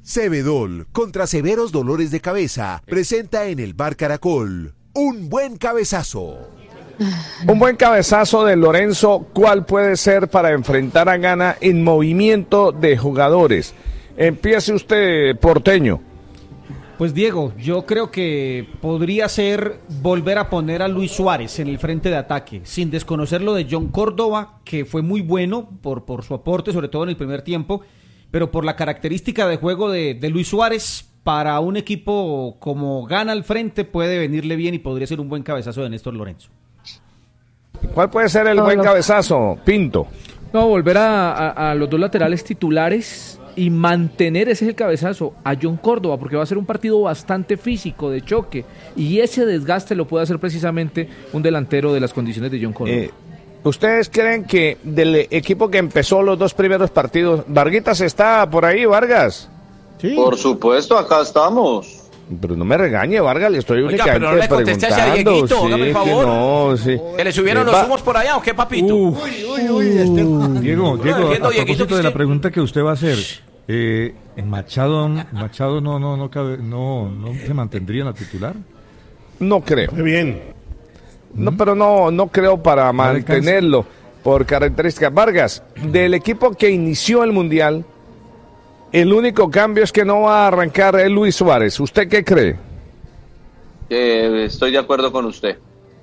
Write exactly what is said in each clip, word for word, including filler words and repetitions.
Cebedol, contra severos dolores de cabeza, presenta en el Bar Caracol un buen cabezazo. Un buen cabezazo de Lorenzo, ¿cuál puede ser para enfrentar a Ghana en movimiento de jugadores? Empiece usted, porteño. Pues Diego, yo creo que podría ser volver a poner a Luis Suárez en el frente de ataque, sin desconocer lo de John Córdoba, que fue muy bueno por, por su aporte, sobre todo en el primer tiempo, pero por la característica de juego de, de Luis Suárez, para un equipo como Ghana al frente puede venirle bien y podría ser un buen cabezazo de Néstor Lorenzo. ¿Cuál puede ser el no, buen no. cabezazo, Pinto? No, volver a, a, a los dos laterales titulares y mantener, ese es el cabezazo, a John Córdoba, porque va a ser un partido bastante físico, de choque, y ese desgaste lo puede hacer precisamente un delantero de las condiciones de John Córdoba. Eh, ¿Ustedes creen que del equipo que empezó los dos primeros partidos, Varguitas está por ahí, Vargas? Sí. Por supuesto, acá estamos. Pero no me regañe, Vargas, le estoy Oiga, únicamente pero no le conteste a ese preguntando. Dieguito, hágame el Sí, favor. que no, sí. ¿Que le subieron Eh, los va- humos por allá o qué, papito? Uf. Uy, uy, uy, este... Diego, Diego, entiendo, a Dieguito, propósito que de la usted- pregunta que usted va a hacer, eh, en Machado, Machado no, no, no, cabe, no, no se mantendría en la titular. No creo. Muy bien. No, pero no, no creo para No le alcanza. mantenerlo por características. Vargas, del equipo que inició el Mundial, el único cambio es que no va a arrancar el Luis Suárez. ¿Usted qué cree? Eh, estoy de acuerdo con usted.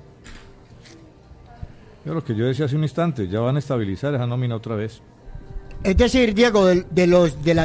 Yo lo que yo decía hace un instante, ya van a estabilizar esa nómina otra vez. Es decir, Diego, de, de los de la